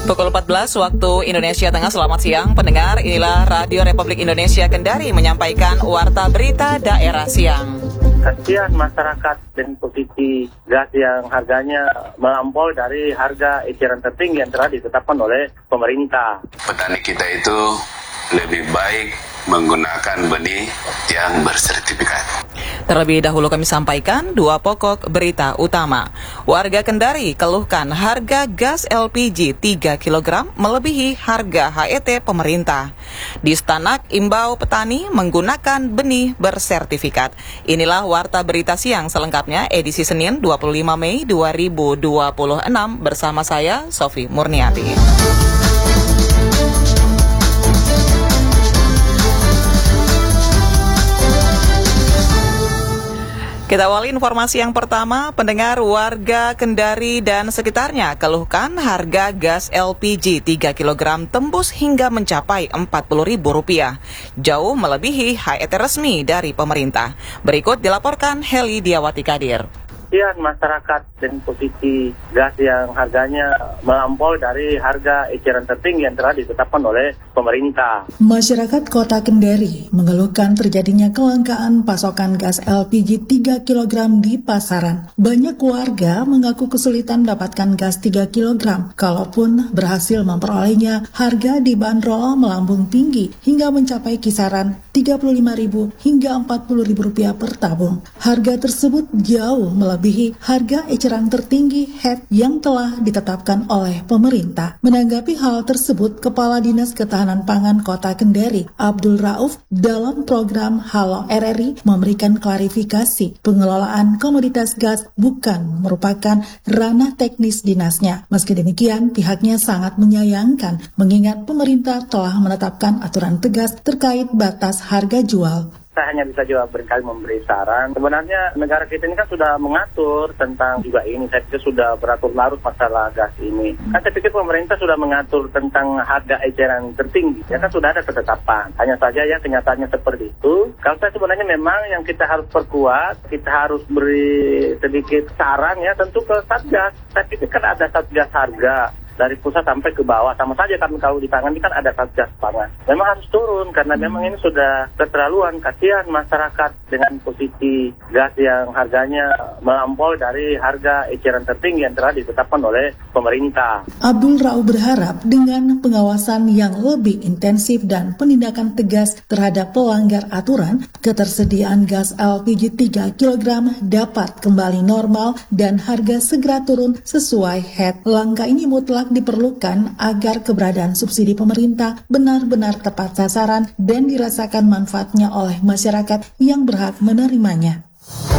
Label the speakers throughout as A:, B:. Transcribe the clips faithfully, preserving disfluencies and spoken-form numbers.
A: Pukul empat belas waktu Indonesia Tengah. Selamat siang pendengar, inilah Radio Republik Indonesia Kendari menyampaikan Warta Berita Daerah Siang.
B: Kasihan masyarakat dengan posisi gas yang harganya melampaui dari harga eceran tertinggi yang telah ditetapkan oleh pemerintah.
C: Petani kita itu lebih baik menggunakan benih yang bersertifikat.
A: Terlebih dahulu kami sampaikan dua pokok berita utama. Warga Kendari keluhkan harga gas L P G tiga kilogram melebihi harga H E T pemerintah. Di Stanak imbau petani menggunakan benih bersertifikat. Inilah Warta Berita Siang selengkapnya edisi Senin dua puluh lima Mei dua ribu dua puluh enam bersama saya Sofi Murniati. Kita awali informasi yang pertama, pendengar. Warga Kendari dan sekitarnya keluhkan harga gas L P G tiga kilogram tembus hingga mencapai empat puluh ribu rupiah, jauh melebihi H E T resmi dari pemerintah. Berikut dilaporkan Heli Diawati Kadir.
B: Kasihan masyarakat dengan posisi gas yang harganya melampaui dari harga eceran tertinggi yang telah ditetapkan oleh pemerintah.
D: Masyarakat Kota Kendari mengeluhkan terjadinya kelangkaan pasokan gas L P G tiga kilogram di pasaran. Banyak warga mengaku kesulitan mendapatkan gas tiga kilogram. Kalaupun berhasil memperolehnya, harga dibanderol melambung tinggi hingga mencapai kisaran tiga puluh lima ribu hingga empat puluh ribu rupiah per tabung. Harga tersebut jauh melebihi harga eceran tertinggi H E T yang telah ditetapkan oleh pemerintah. Menanggapi hal tersebut, Kepala Dinas Ketahanan Pangan Kota Kendari, Abdul Rauf, dalam program Halo R R I memberikan klarifikasi pengelolaan komoditas gas bukan merupakan ranah teknis dinasnya. Meski demikian, pihaknya sangat menyayangkan mengingat pemerintah telah menetapkan aturan tegas terkait batas harga jual.
B: Saya hanya bisa juga berkali memberi saran. Sebenarnya negara kita ini kan sudah mengatur tentang juga ini. Saya pikir sudah beratur larut masalah gas ini. Kan saya pikir pemerintah sudah mengatur tentang harga eceran tertinggi. Ya kan sudah ada ketetapan. Hanya saja ya kenyataannya seperti itu. Kalau saya sebenarnya memang yang kita harus perkuat, kita harus beri sedikit saran ya tentu ke Satgas. Saya pikir kan ada Satgas harga. Dari pusat sampai ke bawah, sama saja kan kalau di tangan ini kan ada Satgas Pangan. Memang harus turun karena memang ini sudah keterlaluan. Kasihan masyarakat dengan posisi gas yang harganya melampaui dari harga eceran tertinggi yang telah ditetapkan oleh pemerintah.
D: Abdul Rauf berharap dengan pengawasan yang lebih intensif dan penindakan tegas terhadap pelanggar aturan, ketersediaan gas L P G tiga kilogram dapat kembali normal dan harga segera turun sesuai H E T. Langkah ini mutlak diperlukan agar keberadaan subsidi pemerintah benar-benar tepat sasaran dan dirasakan manfaatnya oleh masyarakat yang berhak menerimanya.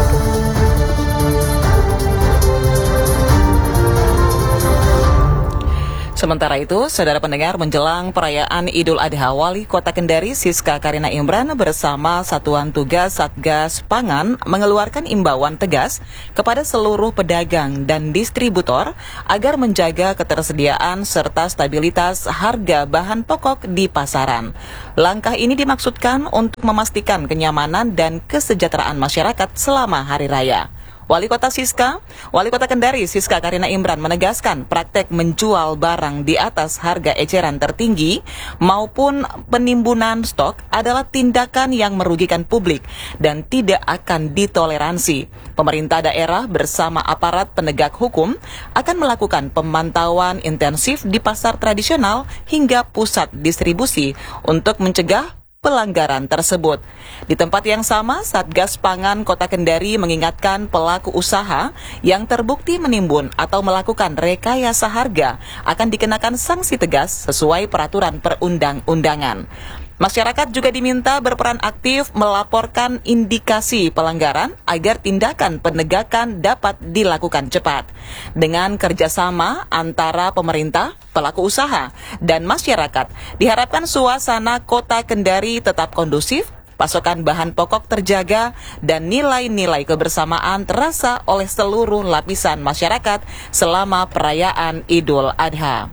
A: Sementara itu, saudara pendengar, menjelang perayaan Idul Adha, Wali Kota Kendari Siska Karina Imran bersama Satuan Tugas Satgas Pangan mengeluarkan imbauan tegas kepada seluruh pedagang dan distributor agar menjaga ketersediaan serta stabilitas harga bahan pokok di pasaran. Langkah ini dimaksudkan untuk memastikan kenyamanan dan kesejahteraan masyarakat selama Hari Raya. Wali Kota Siska, Wali Kota Kendari Siska Karina Imran menegaskan praktek menjual barang di atas harga eceran tertinggi maupun penimbunan stok adalah tindakan yang merugikan publik dan tidak akan ditoleransi. Pemerintah daerah bersama aparat penegak hukum akan melakukan pemantauan intensif di pasar tradisional hingga pusat distribusi untuk mencegah pelanggaran tersebut. Di tempat yang sama, Satgas Pangan Kota Kendari mengingatkan pelaku usaha yang terbukti menimbun atau melakukan rekayasa harga akan dikenakan sanksi tegas sesuai peraturan perundang-undangan. Masyarakat juga diminta berperan aktif melaporkan indikasi pelanggaran agar tindakan penegakan dapat dilakukan cepat. Dengan kerjasama antara pemerintah, pelaku usaha, dan masyarakat, diharapkan suasana Kota Kendari tetap kondusif, pasokan bahan pokok terjaga, dan nilai-nilai kebersamaan terasa oleh seluruh lapisan masyarakat selama perayaan Idul Adha.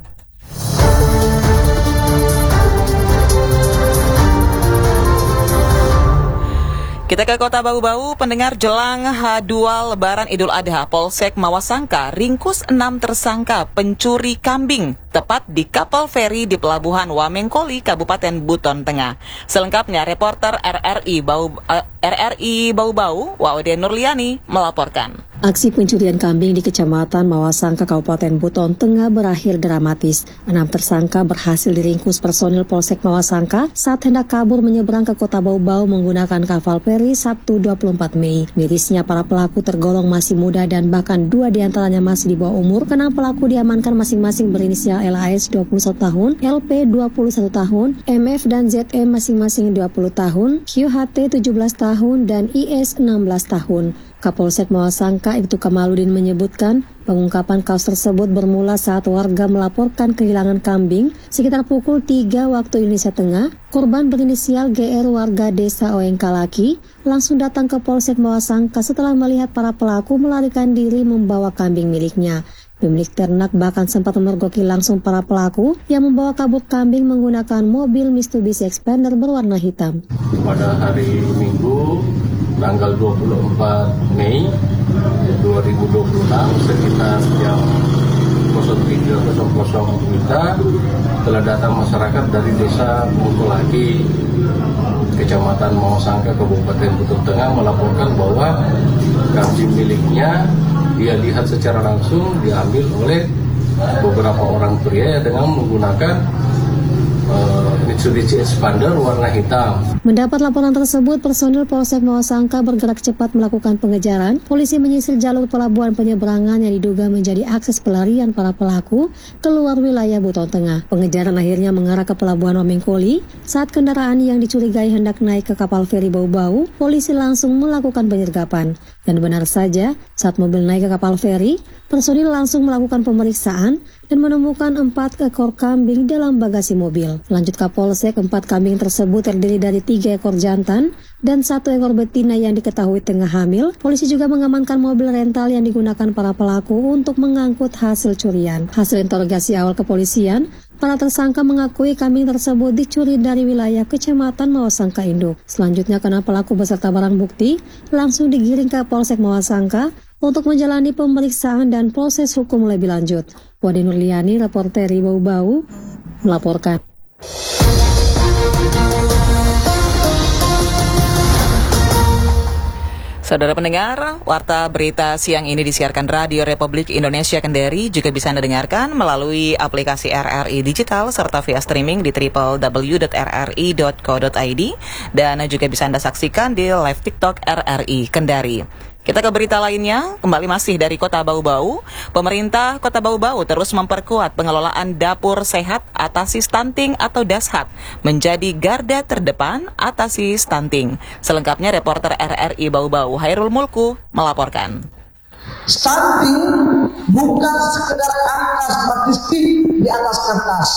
A: Kita ke Kota Bau-Bau, pendengar, jelang H dua Lebaran Idul Adha, Polsek Mawasangka ringkus enam tersangka pencuri kambing tepat di kapal feri di Pelabuhan Wamengkoli, Kabupaten Buton Tengah. Selengkapnya reporter R R I Bau uh, R R I Bau-Bau, Waude Nurliani melaporkan.
E: Aksi pencurian kambing di Kecamatan Mawasangka, Kabupaten Buton Tengah berakhir dramatis. Enam tersangka berhasil diringkus personil Polsek Mawasangka saat hendak kabur menyeberang ke Kota Bau-Bau menggunakan kapal feri Sabtu dua puluh empat Mei. Mirisnya para pelaku tergolong masih muda dan bahkan dua diantaranya masih di bawah umur. Keenam pelaku diamankan masing-masing berinisial L A S dua puluh satu tahun, L P dua puluh satu tahun, M F dan Z M masing-masing dua puluh tahun, Q H T tujuh belas tahun, dan I S enam belas tahun. Kapolsek Mawasangka Ibtu Kamaludin menyebutkan pengungkapan kasus tersebut bermula saat warga melaporkan kehilangan kambing sekitar pukul tiga waktu Indonesia Tengah. Korban berinisial G R warga desa Oengkalaki langsung datang ke Polsek Mawasangka setelah melihat para pelaku melarikan diri membawa kambing miliknya. Pemilik ternak bahkan sempat memergoki langsung para pelaku yang membawa kabur kambing menggunakan mobil Mitsubishi Expander berwarna hitam.
F: Pada hari Minggu tanggal dua puluh empat Mei dua ribu dua puluh enam sekitar jam tiga nol nol telah datang masyarakat dari desa Mengkolaki, Kecamatan Mawasangka, Kabupaten Buton Tengah melaporkan bahwa kambing miliknya dia lihat secara langsung diambil oleh beberapa orang pria dengan menggunakan uh, Mitsubishi Expander warna hitam.
E: Mendapat laporan tersebut, personil Polsek Mawasangka bergerak cepat melakukan pengejaran. Polisi menyisir jalur pelabuhan penyeberangan yang diduga menjadi akses pelarian para pelaku keluar wilayah Buton Tengah. Pengejaran akhirnya mengarah ke Pelabuhan Wamengkoli. Saat kendaraan yang dicurigai hendak naik ke kapal feri Bau-Bau, polisi langsung melakukan penyergapan. Dan benar saja, saat mobil naik ke kapal feri, personil langsung melakukan pemeriksaan dan menemukan empat ekor kambing dalam bagasi mobil. Lanjut Kapolsek, empat kambing tersebut terdiri dari tiga ekor jantan dan satu ekor betina yang diketahui tengah hamil. Polisi juga mengamankan mobil rental yang digunakan para pelaku untuk mengangkut hasil curian. Hasil interogasi awal kepolisian, para tersangka mengakui kambing tersebut dicuri dari wilayah Kecamatan Mawasangka Induk. Selanjutnya, karena pelaku beserta barang bukti langsung digiring ke Polsek Mawasangka untuk menjalani pemeriksaan dan proses hukum lebih lanjut. Waude Nurliani, reporter Bau-Bau, melaporkan.
A: Saudara pendengar, warta berita siang ini disiarkan Radio Republik Indonesia Kendari, juga bisa Anda dengarkan melalui aplikasi R R I Digital serta via streaming di w w w dot r r i dot co dot i d dan juga bisa Anda saksikan di live TikTok R R I Kendari. Kita ke berita lainnya, kembali masih dari Kota Bau-Bau. Pemerintah Kota Bau-Bau terus memperkuat pengelolaan dapur sehat atasi stunting atau DASHAT menjadi garda terdepan atasi stunting. Selengkapnya reporter R R I Bau-Bau Hairul Mulku melaporkan.
G: Stunting bukan sekedar angka statistik di atas kertas.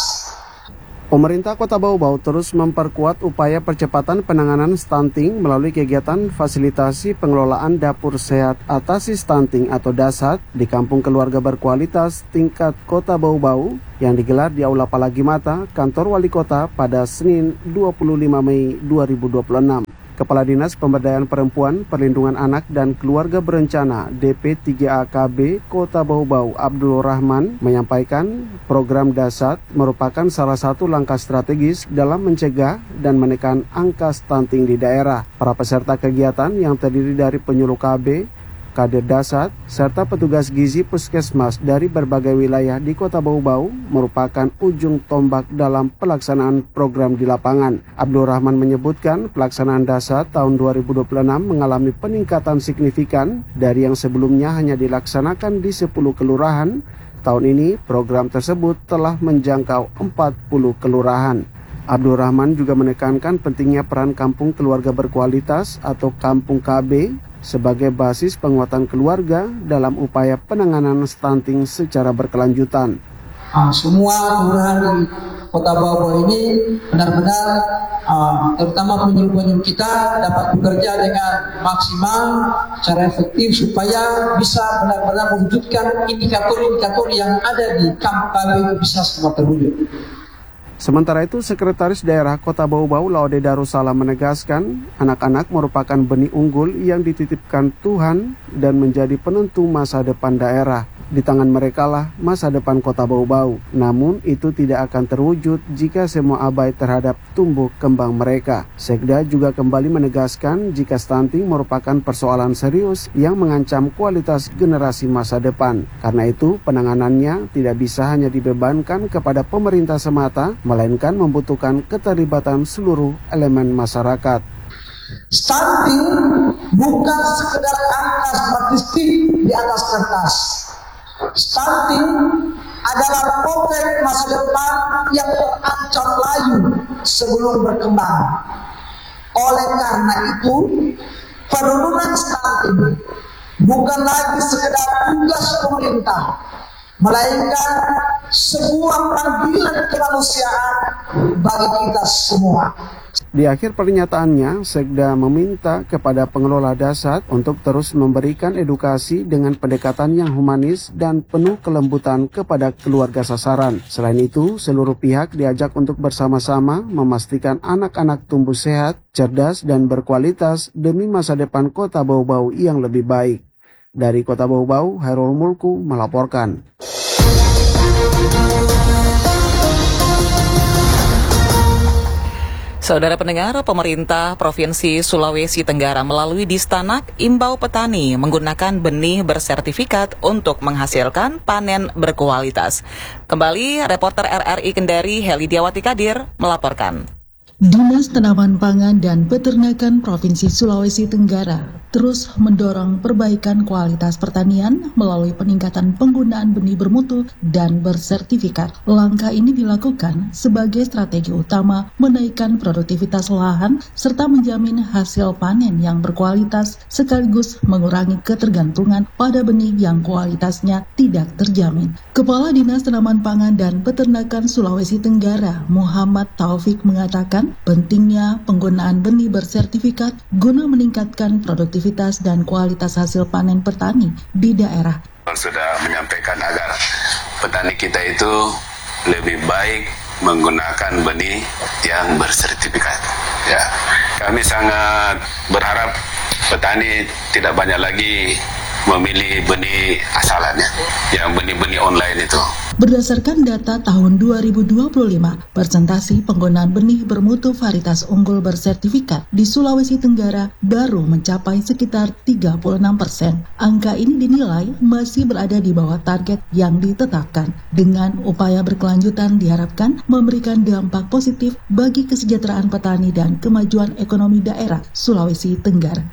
H: Pemerintah Kota Bau-Bau terus memperkuat upaya percepatan penanganan stunting melalui kegiatan fasilitasi pengelolaan dapur sehat atasi stunting atau DASHAT di Kampung Keluarga Berkualitas tingkat Kota Bau-Bau yang digelar di Aula Palagimata, Kantor Wali Kota pada Senin dua puluh lima Mei dua ribu dua puluh enam. Kepala Dinas Pemberdayaan Perempuan, Perlindungan Anak dan Keluarga Berencana D P tiga A K B Kota Bau-Bau Abdul Rahman menyampaikan program DASHAT merupakan salah satu langkah strategis dalam mencegah dan menekan angka stunting di daerah. Para peserta kegiatan yang terdiri dari penyuluh K B, kader DASHAT, serta petugas gizi puskesmas dari berbagai wilayah di Kota Bau-Bau merupakan ujung tombak dalam pelaksanaan program di lapangan. Abdul Rahman menyebutkan pelaksanaan DASHAT tahun dua ribu dua puluh enam mengalami peningkatan signifikan dari yang sebelumnya hanya dilaksanakan di sepuluh kelurahan. Tahun ini program tersebut telah menjangkau empat puluh kelurahan. Abdul Rahman juga menekankan pentingnya peran Kampung Keluarga Berkualitas atau Kampung K B sebagai basis penguatan keluarga dalam upaya penanganan stunting secara berkelanjutan.
G: Uh, semua kelurahan di Kota Bau-Bau ini benar-benar uh, terutama penyuluh-penyuluh kita dapat bekerja dengan maksimal secara efektif supaya bisa benar-benar mewujudkan indikator-indikator yang ada di Kampung K B bisa semua terwujud.
H: Sementara itu, Sekretaris Daerah Kota Bau-Bau Laude Darussalam menegaskan anak-anak merupakan benih unggul yang dititipkan Tuhan dan menjadi penentu masa depan daerah. Di tangan merekalah masa depan Kota Bau-Bau. Namun itu tidak akan terwujud jika semua abai terhadap tumbuh kembang mereka. Sekda juga kembali menegaskan jika stunting merupakan persoalan serius yang mengancam kualitas generasi masa depan. Karena itu penanganannya tidak bisa hanya dibebankan kepada pemerintah semata, melainkan membutuhkan keterlibatan seluruh elemen masyarakat.
G: Stunting bukan sekedar angka statistik di atas kertas. Stunting adalah potret masa depan yang terancam layu sebelum berkembang. Oleh karena itu, penurunan stunting bukan lagi sekedar tugas pemerintah, melainkan sebuah panggilan kemanusiaan bagi kita semua.
H: Di akhir pernyataannya, Sekda meminta kepada pengelola Dasat untuk terus memberikan edukasi dengan pendekatan yang humanis dan penuh kelembutan kepada keluarga sasaran. Selain itu, seluruh pihak diajak untuk bersama-sama memastikan anak-anak tumbuh sehat, cerdas, dan berkualitas demi masa depan Kota Bau-Bau yang lebih baik. Dari Kota Bau-Bau, Hairul Mulku melaporkan.
A: Saudara pendengar, pemerintah Provinsi Sulawesi Tenggara melalui Distanak imbau petani menggunakan benih bersertifikat untuk menghasilkan panen berkualitas. Kembali, reporter R R I Kendari Heli Diawati Kadir melaporkan.
D: Dinas Tanaman Pangan dan Peternakan Provinsi Sulawesi Tenggara terus mendorong perbaikan kualitas pertanian melalui peningkatan penggunaan benih bermutu dan bersertifikat. Langkah ini dilakukan sebagai strategi utama menaikkan produktivitas lahan serta menjamin hasil panen yang berkualitas sekaligus mengurangi ketergantungan pada benih yang kualitasnya tidak terjamin. Kepala Dinas Tanaman Pangan dan Peternakan Sulawesi Tenggara, Muhammad Taufik, mengatakan pentingnya penggunaan benih bersertifikat guna meningkatkan produktivitas dan kualitas hasil panen petani di daerah.
C: Sudah menyampaikan agar petani kita itu lebih baik menggunakan benih yang bersertifikat. Ya, kami sangat berharap petani tidak banyak lagi memilih benih asalannya, yang benih-benih online itu.
D: Berdasarkan data tahun dua ribu dua puluh lima, persentasi penggunaan benih bermutu varietas unggul bersertifikat di Sulawesi Tenggara baru mencapai sekitar tiga puluh enam persen. Angka ini dinilai masih berada di bawah target yang ditetapkan. Dengan upaya berkelanjutan diharapkan memberikan dampak positif bagi kesejahteraan petani dan kemajuan ekonomi daerah Sulawesi Tenggara.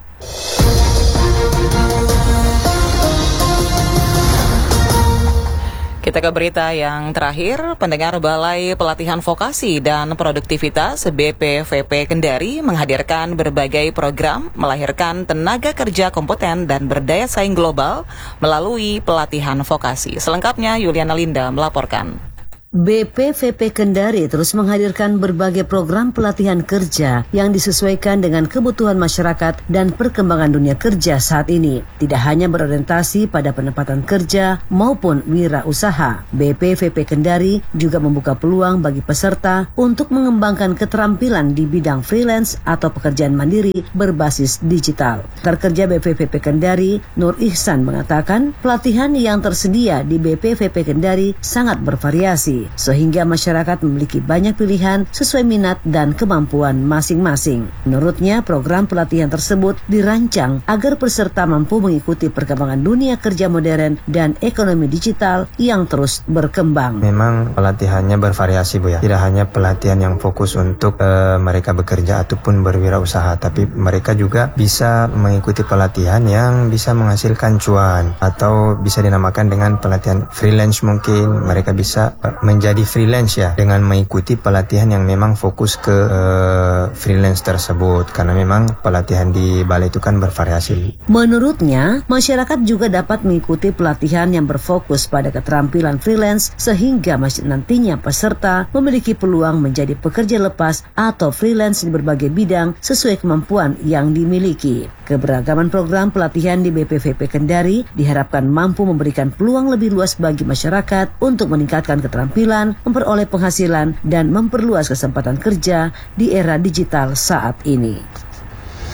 A: Kita ke berita yang terakhir, pendengar Balai Pelatihan Vokasi dan Produktivitas B P V P Kendari menghadirkan berbagai program melahirkan tenaga kerja kompeten dan berdaya saing global melalui pelatihan vokasi. Selengkapnya Yuliana Linda melaporkan.
I: B P V P Kendari terus menghadirkan berbagai program pelatihan kerja yang disesuaikan dengan kebutuhan masyarakat dan perkembangan dunia kerja saat ini. Tidak hanya berorientasi pada penempatan kerja maupun wirausaha, B P V P Kendari juga membuka peluang bagi peserta untuk mengembangkan keterampilan di bidang freelance atau pekerjaan mandiri berbasis digital. Terkerja B P V P Kendari, Nur Ihsan, mengatakan pelatihan yang tersedia di B P V P Kendari sangat bervariasi, sehingga masyarakat memiliki banyak pilihan sesuai minat dan kemampuan masing-masing. Menurutnya, program pelatihan tersebut dirancang agar peserta mampu mengikuti perkembangan dunia kerja modern dan ekonomi digital yang terus berkembang.
J: Memang pelatihannya bervariasi, Bu, ya. Tidak hanya pelatihan yang fokus untuk uh, mereka bekerja ataupun berwirausaha, tapi mereka juga bisa mengikuti pelatihan yang bisa menghasilkan cuan, atau bisa dinamakan dengan pelatihan freelance mungkin. Mereka bisa uh, menjadi freelance ya dengan mengikuti pelatihan yang memang fokus ke uh, freelance tersebut, karena memang pelatihan di balai itu kan bervariasi.
I: Menurutnya, masyarakat juga dapat mengikuti pelatihan yang berfokus pada keterampilan freelance sehingga nantinya peserta memiliki peluang menjadi pekerja lepas atau freelance di berbagai bidang sesuai kemampuan yang dimiliki. Keberagaman program pelatihan di B P V P Kendari diharapkan mampu memberikan peluang lebih luas bagi masyarakat untuk meningkatkan keterampilan, memperoleh penghasilan, dan memperluas kesempatan kerja di era digital saat ini.